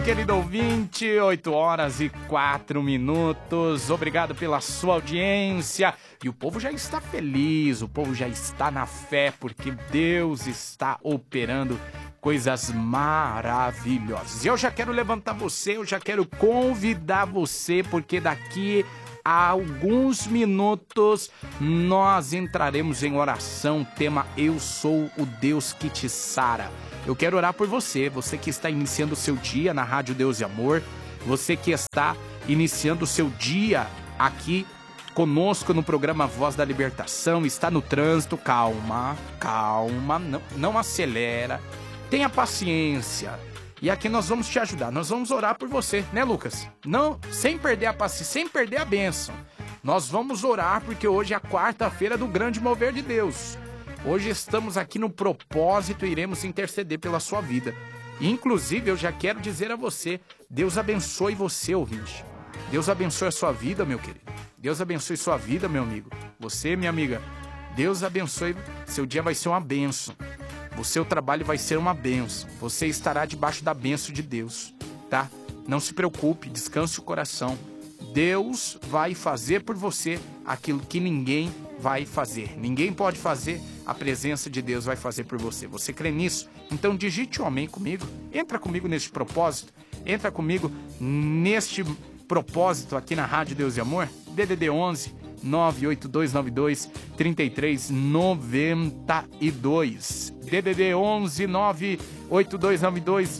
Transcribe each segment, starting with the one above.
querido ouvinte, 8h04. Obrigado pela sua audiência. E o povo já está feliz, o povo já está na fé, porque Deus está operando coisas maravilhosas. E eu já quero levantar você, eu já quero convidar você, porque daqui a alguns minutos nós entraremos em oração, tema Eu Sou o Deus que te sara. Eu quero orar por você, você que está iniciando o seu dia na Rádio Deus e Amor, você que está iniciando o seu dia aqui conosco no programa Voz da Libertação, está no trânsito, calma, não acelera, tenha paciência. E aqui nós vamos te ajudar, nós vamos orar por você, né, Lucas? Não, sem perder a paciência, sem perder a bênção. Nós vamos orar porque hoje é a quarta-feira do grande mover de Deus. Hoje estamos aqui no propósito e iremos interceder pela sua vida. Inclusive, eu já quero dizer a você, Deus abençoe você, ouvinte. Deus abençoe a sua vida, meu querido. Deus abençoe sua vida, meu amigo. Você, minha amiga, Deus abençoe. Seu dia vai ser uma bênção. O seu trabalho vai ser uma bênção. Você estará debaixo da bênção de Deus, tá? Não se preocupe, descanse o coração. Deus vai fazer por você aquilo que ninguém vai fazer. Ninguém pode fazer, a presença de Deus vai fazer por você. Você crê nisso? Então digite um amém comigo. Entra comigo neste propósito. Entra comigo neste propósito aqui na Rádio Deus e Amor. DDD 11 98292 3392. DDD 11 98292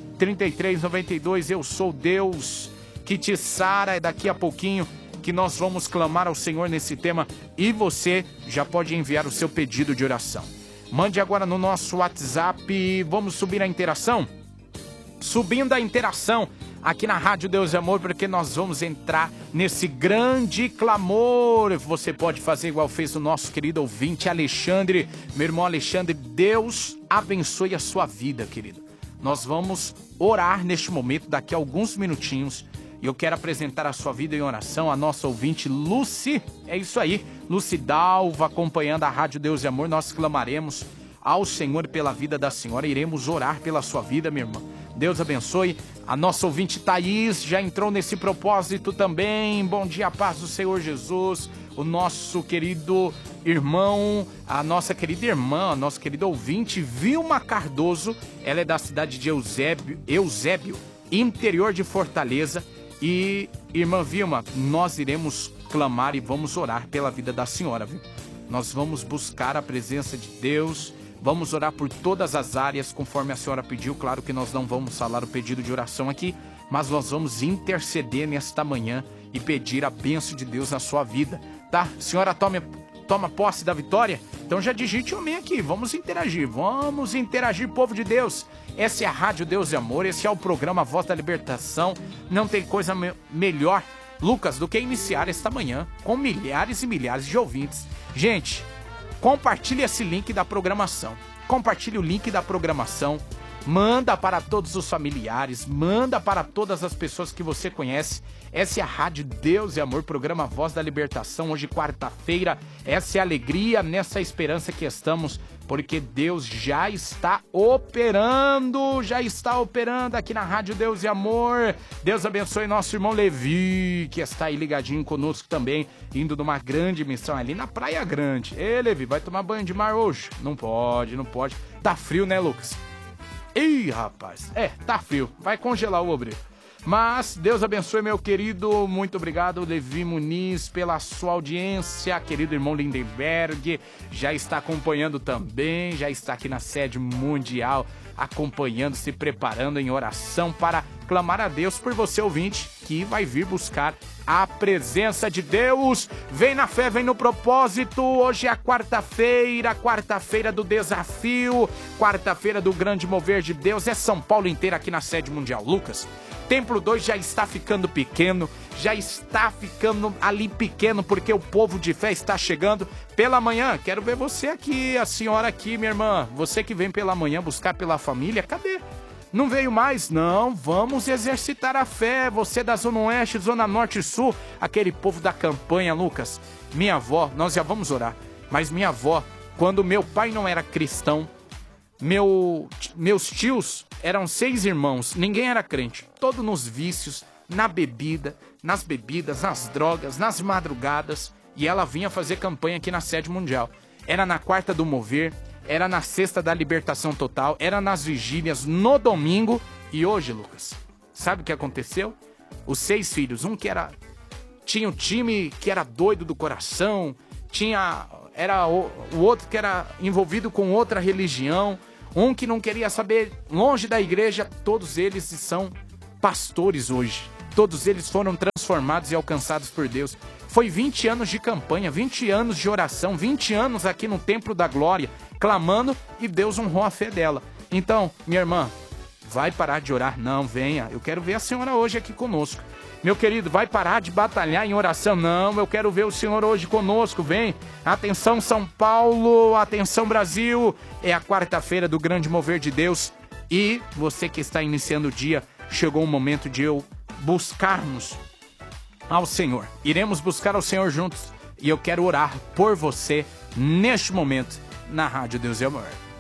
3392. Eu sou Deus que te sara. É daqui a pouquinho que nós vamos clamar ao Senhor nesse tema e você já pode enviar o seu pedido de oração. Mande agora no nosso WhatsApp. Vamos subir a interação? Subindo a interação aqui na Rádio Deus e Amor, porque nós vamos entrar nesse grande clamor. Você pode fazer igual fez o nosso querido ouvinte Alexandre. Meu irmão Alexandre, Deus abençoe a sua vida, querido. Nós vamos orar neste momento, daqui a alguns minutinhos. E eu quero apresentar a sua vida em oração, a nossa ouvinte Lucy. É isso aí, Lucy Dalva, acompanhando a Rádio Deus e Amor. Nós clamaremos ao Senhor pela vida da senhora. Iremos orar pela sua vida, minha irmã. Deus abençoe. A nossa ouvinte Thaís já entrou nesse propósito também. Bom dia, paz do Senhor Jesus. O nosso querido irmão, a nossa querida irmã, a nossa querida ouvinte Vilma Cardoso. Ela é da cidade de Eusébio, interior de Fortaleza. E, irmã Vilma, nós iremos clamar e vamos orar pela vida da senhora, viu? Nós vamos buscar a presença de Deus, vamos orar por todas as áreas, conforme a senhora pediu. Claro que nós não vamos falar o pedido de oração aqui, mas nós vamos interceder nesta manhã e pedir a bênção de Deus na sua vida, tá? Senhora, toma posse da vitória? Então já digite um amém aqui, vamos interagir, povo de Deus. Essa é a Rádio Deus e Amor, esse é o programa Voz da Libertação. Não tem coisa melhor, Lucas, do que iniciar esta manhã com milhares e milhares de ouvintes. Gente, compartilhe esse link da programação, compartilhe o link da programação, manda para todos os familiares, manda para todas as pessoas que você conhece. Essa é a Rádio Deus e Amor, programa Voz da Libertação, hoje quarta-feira. Essa é a alegria, nessa esperança que estamos, porque Deus já está operando aqui na Rádio Deus e Amor. Deus abençoe nosso irmão Levi, que está aí ligadinho conosco também, indo numa grande missão ali na Praia Grande. Ei, Levi, vai tomar banho de mar hoje? Não pode. Tá frio, né, Lucas? Ih, rapaz, tá frio, vai congelar o obreiro. Mas Deus abençoe, meu querido, muito obrigado, Levi Muniz, pela sua audiência. Querido irmão Lindenberg, já está acompanhando também, já está aqui na sede mundial, acompanhando, se preparando em oração para clamar a Deus por você, ouvinte, que vai vir buscar a presença de Deus. Vem na fé, vem no propósito. Hoje é a quarta-feira do desafio, quarta-feira do grande mover de Deus. É São Paulo inteira aqui na sede mundial. Lucas, Templo 2 já está ficando pequeno, porque o povo de fé está chegando pela manhã. Quero ver você aqui, a senhora aqui, minha irmã, você que vem pela manhã buscar pela família, cadê? Não veio mais? Não, vamos exercitar a fé. Você da Zona Oeste, Zona Norte e Sul, aquele povo da campanha, Lucas. Minha avó, nós já vamos orar, mas minha avó, quando meu pai não era cristão, Meus tios eram 6 irmãos, ninguém era crente, todo nos vícios, nas bebidas, nas drogas, nas madrugadas, e ela vinha fazer campanha aqui na sede mundial. Era na quarta do mover, era na sexta da libertação total, era nas vigílias, no domingo. E hoje, Lucas, sabe o que aconteceu? Os 6 filhos, tinha um time que era doido do coração, o outro que era envolvido com outra religião, um que não queria saber, longe da igreja. Todos eles são pastores hoje. Todos eles foram transformados e alcançados por Deus. Foi 20 anos de campanha, 20 anos de oração, 20 anos aqui no Templo da Glória, clamando, e Deus honrou a fé dela. Então, minha irmã, vai parar de orar? Não, venha. Eu quero ver a senhora hoje aqui conosco. Meu querido, vai parar de batalhar em oração? Não, eu quero ver o senhor hoje conosco, vem. Atenção São Paulo, atenção Brasil. É a quarta-feira do grande mover de Deus. E você que está iniciando o dia, chegou o momento de buscarmos ao Senhor. Iremos buscar ao Senhor juntos. E eu quero orar por você neste momento na Rádio Deus e Amor.